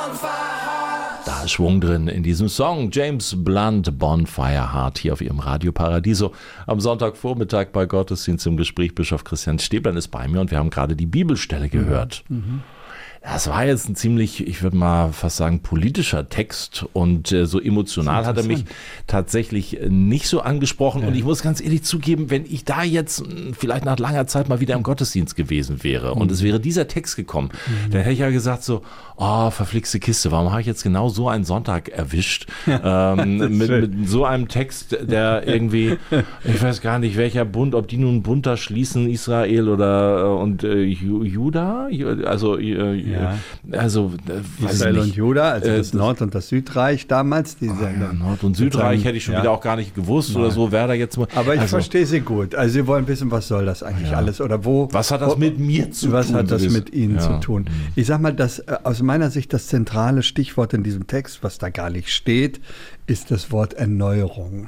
Da ist Schwung drin in diesem Song. James Blunt, Bonfire Heart, hier auf Ihrem Radio Paradiso. Am Sonntagvormittag bei Gottesdienst im Gespräch. Bischof Christian Stäblein ist bei mir und wir haben gerade die Bibelstelle gehört. Das war jetzt ein ziemlich, ich würde mal fast sagen, politischer Text und so emotional hat er mich tatsächlich nicht so angesprochen. Und ich muss ganz ehrlich zugeben, wenn ich da jetzt vielleicht nach langer Zeit mal wieder im Gottesdienst gewesen wäre und es wäre dieser Text gekommen, dann hätte ich ja gesagt so, oh, verflixte Kiste, warum habe ich jetzt genau so einen Sonntag erwischt? Mit so einem Text, der irgendwie, ich weiß gar nicht, welcher Bund, ob die nun bunter schließen, Israel oder Juda, also Israel und Juda, also das Nord- und das Südreich damals. Nord- und Südreich hätte ich schon wieder auch gar nicht gewusst oder so, wer da jetzt mal. Aber ich verstehe Sie gut. Also Sie wollen wissen, was soll das eigentlich alles? Oder wo? Was hat das mit mir zu tun? Was hat das mit Ihnen zu tun? Ich sag mal, aus meiner Sicht das zentrale Stichwort in diesem Text, was da gar nicht steht, ist das Wort Erneuerung.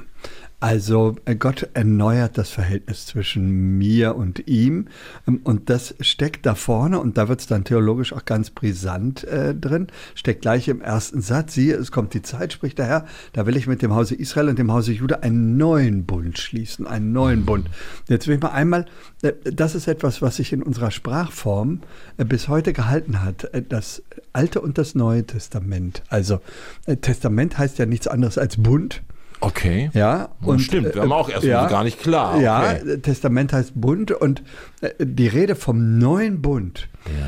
Also Gott erneuert das Verhältnis zwischen mir und ihm und das steckt da vorne und da wird es dann theologisch auch ganz brisant drin, steckt gleich im ersten Satz, siehe, es kommt die Zeit, spricht der Herr, da will ich mit dem Hause Israel und dem Hause Juda einen neuen Bund schließen, einen neuen Bund. Jetzt will ich mal einmal, das ist etwas, was sich in unserer Sprachform bis heute gehalten hat, das Alte und das Neue Testament. Also Testament heißt ja nichts anderes als Bund. Okay. Ja, und stimmt, wir haben auch erstmal gar nicht klar. Okay. Ja, Testament heißt Bund und die Rede vom neuen Bund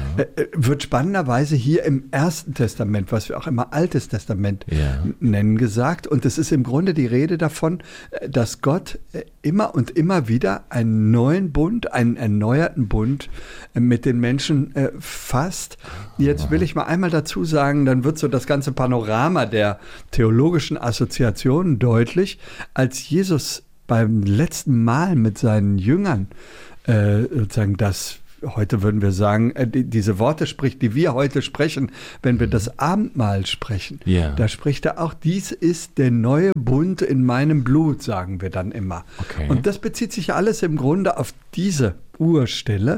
wird spannenderweise hier im Ersten Testament, was wir auch immer Altes Testament nennen, gesagt. Und es ist im Grunde die Rede davon, dass Gott immer und immer wieder einen neuen Bund, einen erneuerten Bund mit den Menschen fasst. Jetzt will ich mal einmal dazu sagen, dann wird so das ganze Panorama der theologischen Assoziationen deutlich, als Jesus beim letzten Mal mit seinen Jüngern sozusagen das, heute würden wir sagen, diese Worte spricht, die wir heute sprechen, wenn wir das Abendmahl sprechen. Da spricht er auch, dies ist der neue Bund in meinem Blut, sagen wir dann immer. Okay. Und das bezieht sich alles im Grunde auf diese Urstelle,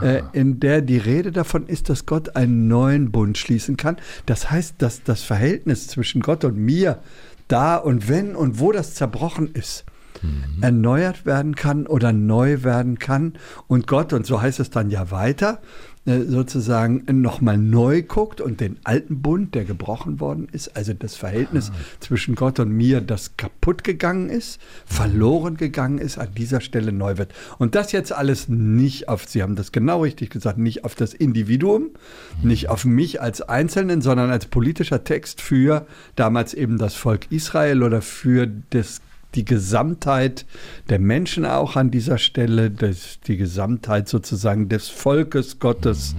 in der die Rede davon ist, dass Gott einen neuen Bund schließen kann. Das heißt, dass das Verhältnis zwischen Gott und mir da und wenn und wo das zerbrochen ist, erneuert werden kann oder neu werden kann und Gott, und so heißt es dann ja weiter, sozusagen nochmal neu guckt und den alten Bund, der gebrochen worden ist, also das Verhältnis zwischen Gott und mir, das kaputt gegangen ist, verloren gegangen ist, an dieser Stelle neu wird. Und das jetzt alles nicht auf, Sie haben das genau richtig gesagt, nicht auf das Individuum, nicht auf mich als Einzelnen, sondern als politischer Text für damals eben das Volk Israel oder für die Gesamtheit der Menschen auch an dieser Stelle, die Gesamtheit sozusagen des Volkes Gottes,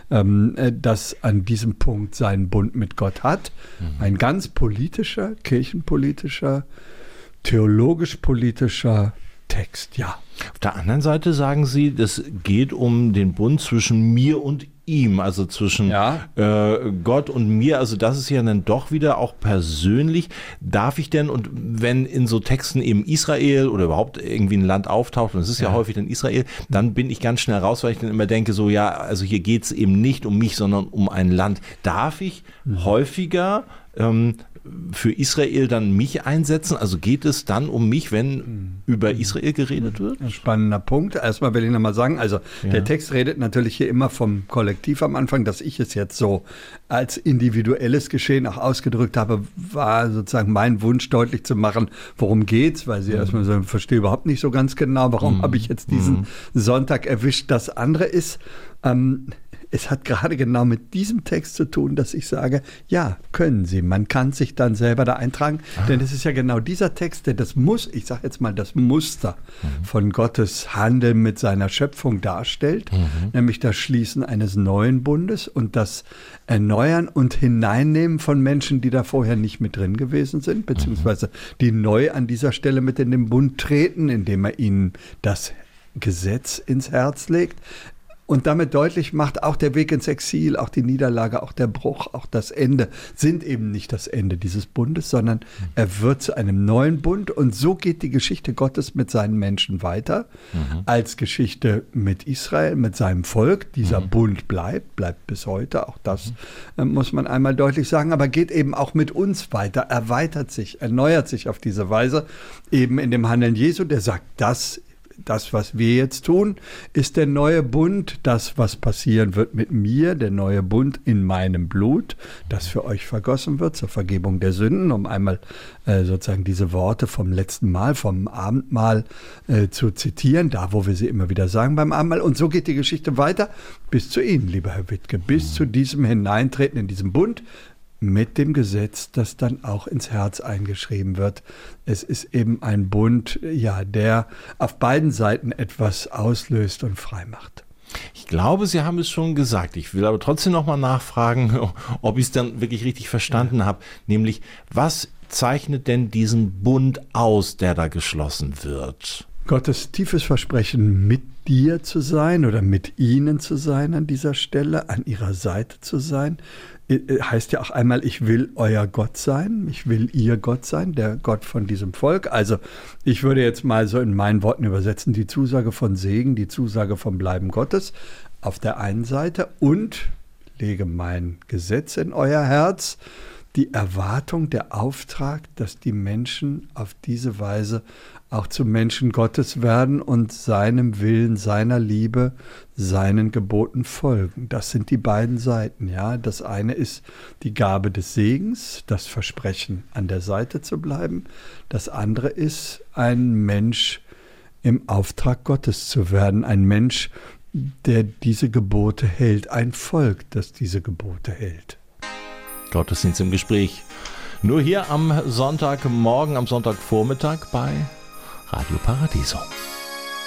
das an diesem Punkt seinen Bund mit Gott hat. Ein ganz politischer, kirchenpolitischer, theologisch-politischer Text, ja. Auf der anderen Seite sagen Sie, das geht um den Bund zwischen mir und ihm, also zwischen Gott und mir, also das ist ja dann doch wieder auch persönlich. Darf ich denn, und wenn in so Texten eben Israel oder überhaupt irgendwie ein Land auftaucht, und es ist ja häufig dann Israel, dann bin ich ganz schnell raus, weil ich dann immer denke, so also hier geht es eben nicht um mich, sondern um ein Land. Darf ich häufiger für Israel dann mich einsetzen? Also geht es dann um mich, wenn über Israel geredet wird? Ein spannender Punkt. Erstmal will ich nochmal sagen, also der Text redet natürlich hier immer vom Kollektiv am Anfang, dass ich es jetzt so als individuelles Geschehen auch ausgedrückt habe, war sozusagen mein Wunsch deutlich zu machen, worum geht's, weil Sie erstmal sagen, ich verstehe überhaupt nicht so ganz genau, warum habe ich jetzt diesen Sonntag erwischt. Das andere ist, es hat gerade genau mit diesem Text zu tun, dass ich sage, ja, können Sie. Man kann sich dann selber da eintragen, denn es ist ja genau dieser Text, der ich sage jetzt mal, das Muster von Gottes Handeln mit seiner Schöpfung darstellt, nämlich das Schließen eines neuen Bundes und das Erneuern und Hineinnehmen von Menschen, die da vorher nicht mit drin gewesen sind, beziehungsweise die neu an dieser Stelle mit in den Bund treten, indem er ihnen das Gesetz ins Herz legt. und damit deutlich macht, auch der Weg ins Exil, auch die Niederlage, auch der Bruch, auch das Ende sind eben nicht das Ende dieses Bundes, sondern er wird zu einem neuen Bund. Und so geht die Geschichte Gottes mit seinen Menschen weiter, als Geschichte mit Israel, mit seinem Volk. Dieser Bund bleibt bis heute, auch das muss man einmal deutlich sagen, aber geht eben auch mit uns weiter, erweitert sich, erneuert sich auf diese Weise, eben in dem Handeln Jesu, der sagt, das, was wir jetzt tun, ist der neue Bund, das, was passieren wird mit mir, der neue Bund in meinem Blut, das für euch vergossen wird zur Vergebung der Sünden, um einmal sozusagen diese Worte vom letzten Mal, vom Abendmahl zu zitieren, da wo wir sie immer wieder sagen beim Abendmahl. Und so geht die Geschichte weiter bis zu Ihnen, lieber Herr Wittke, bis zu diesem Hineintreten in diesen Bund, mit dem Gesetz, das dann auch ins Herz eingeschrieben wird. Es ist eben ein Bund, ja, der auf beiden Seiten etwas auslöst und frei macht. Ich glaube, Sie haben es schon gesagt. Ich will aber trotzdem noch mal nachfragen, ob ich es dann wirklich richtig verstanden habe. Nämlich, was zeichnet denn diesen Bund aus, der da geschlossen wird? Gottes tiefes Versprechen, mit dir zu sein oder mit ihnen zu sein an dieser Stelle, an ihrer Seite zu sein, heißt ja auch einmal, ich will euer Gott sein, ich will ihr Gott sein, der Gott von diesem Volk. Also ich würde jetzt mal so in meinen Worten übersetzen, die Zusage von Segen, die Zusage vom Bleiben Gottes auf der einen Seite und lege mein Gesetz in euer Herz, die Erwartung, der Auftrag, dass die Menschen auf diese Weise auch zu Menschen Gottes werden und seinem Willen, seiner Liebe, seinen Geboten folgen. Das sind die beiden Seiten. Ja, das eine ist die Gabe des Segens, das Versprechen, an der Seite zu bleiben. Das andere ist, ein Mensch im Auftrag Gottes zu werden. Ein Mensch, der diese Gebote hält. Ein Volk, das diese Gebote hält. Gottesdienst im Gespräch. Nur hier am Sonntagmorgen, am Sonntagvormittag bei Radio Paradiso.